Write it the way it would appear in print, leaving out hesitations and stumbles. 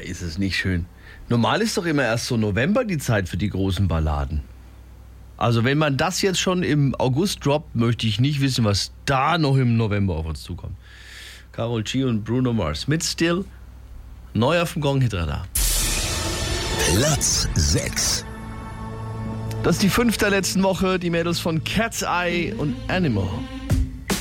ist es nicht schön. Normal ist doch immer erst so November die Zeit für die großen Balladen. Also wenn man das jetzt schon im August droppt, möchte ich nicht wissen, was da noch im November auf uns zukommt. Karol G und Bruno Mars mit Still, neu auf dem Gong-Hitradar. Platz 6. Das ist die 5. der letzten Woche, die Mädels von Cat's Eye und Animal.